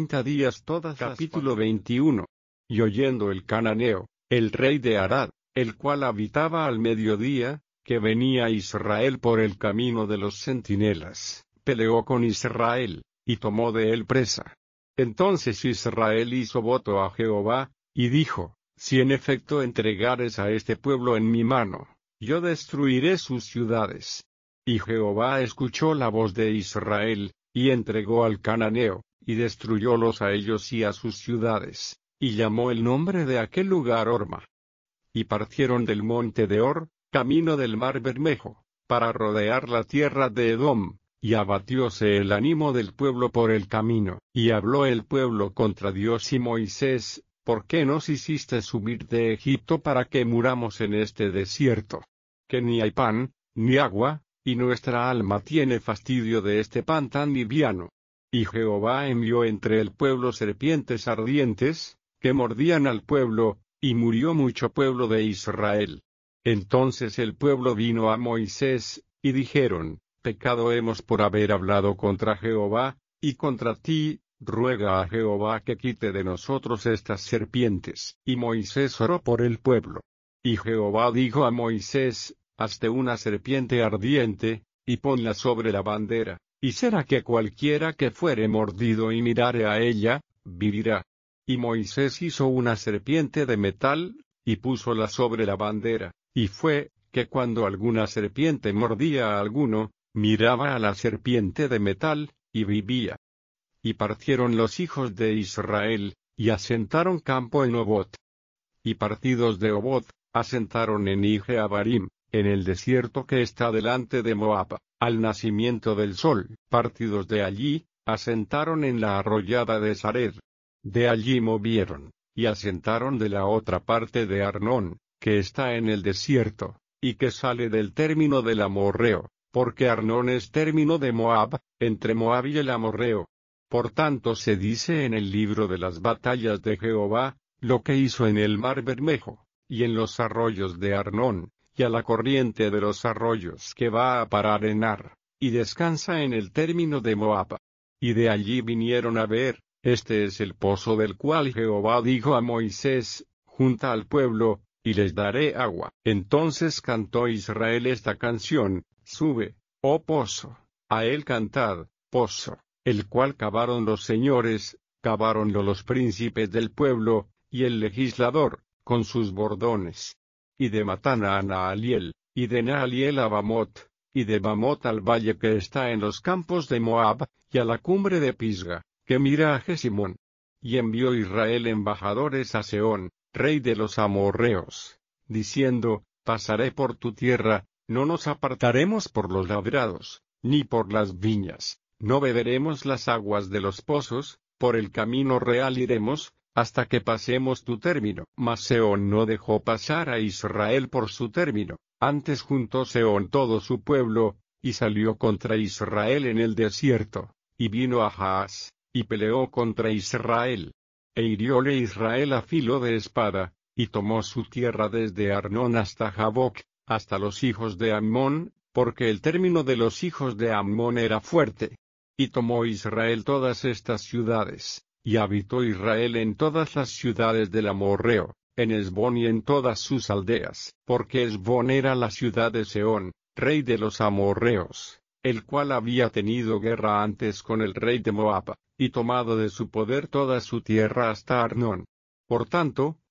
40 días todas. Capítulo 21. Y oyendo el cananeo, el rey de Arad, el cual habitaba al mediodía, que venía Israel por el camino de los centinelas, peleó con Israel, y tomó de él presa. Entonces Israel hizo voto a Jehová, y dijo: si en efecto entregares a este pueblo en mi mano, yo destruiré sus ciudades. Y Jehová escuchó la voz de Israel, y entregó al cananeo, y destruyólos a ellos y a sus ciudades, y llamó el nombre de aquel lugar Horma. Y partieron del monte de Hor, camino del mar Bermejo, para rodear la tierra de Edom, y abatióse el ánimo del pueblo por el camino. Y habló el pueblo contra Dios y Moisés: ¿por qué nos hiciste subir de Egipto para que muramos en este desierto? Que ni hay pan, ni agua, y nuestra alma tiene fastidio de este pan tan liviano. Y Jehová envió entre el pueblo serpientes ardientes, que mordían al pueblo, y murió mucho pueblo de Israel. Entonces el pueblo vino a Moisés, y dijeron: pecado hemos por haber hablado contra Jehová, y contra ti, ruega a Jehová que quite de nosotros estas serpientes. Y Moisés oró por el pueblo. Y Jehová dijo a Moisés: hazte una serpiente ardiente, y ponla sobre la bandera, y será que cualquiera que fuere mordido y mirare a ella, vivirá. Y Moisés hizo una serpiente de metal, y púsola sobre la bandera, y fue, que cuando alguna serpiente mordía a alguno, miraba a la serpiente de metal, y vivía. Y partieron los hijos de Israel, y asentaron campo en Obot. Y partidos de Obot, asentaron en Ije-Abarim, en el desierto que está delante de Moab, al nacimiento del sol. Partidos de allí, asentaron en la arroyada de Sared. De allí movieron, y asentaron de la otra parte de Arnón, que está en el desierto, y que sale del término del amorreo, porque Arnón es término de Moab, entre Moab y el amorreo. Por tanto se dice en el libro de las batallas de Jehová, lo que hizo en el mar Bermejo, y en los arroyos de Arnón, y a la corriente de los arroyos que va a parar en Ar, y descansa en el término de Moab. Y de allí vinieron a ver: este es el pozo del cual Jehová dijo a Moisés: junta al pueblo, y les daré agua. Entonces cantó Israel esta canción: sube, oh pozo, a él cantad, pozo, el cual cavaron los señores, caváronlo los príncipes del pueblo, y el legislador, con sus bordones. Y de Matana a Naaliel, y de Naaliel a Bamot, y de Bamot al valle que está en los campos de Moab, y a la cumbre de Pisga, que mira a Jesimón. Y envió Israel embajadores a Sehón, rey de los amorreos, diciendo: pasaré por tu tierra, no nos apartaremos por los labrados, ni por las viñas, no beberemos las aguas de los pozos, por el camino real iremos, hasta que pasemos tu término. Mas Sehón no dejó pasar a Israel por su término, antes juntó Sehón todo su pueblo, y salió contra Israel en el desierto, y vino a Jahaz, y peleó contra Israel. E hirióle Israel a filo de espada, y tomó su tierra desde Arnón hasta Jaboc, hasta los hijos de Ammón, porque el término de los hijos de Ammón era fuerte. Y tomó Israel todas estas ciudades, y habitó Israel en todas las ciudades del amorreo, en Hesbón y en todas sus aldeas, porque Hesbón era la ciudad de Sehón, rey de los amorreos, el cual había tenido guerra antes con el rey de Moab, y tomado de su poder toda su tierra hasta Arnón. Por tanto,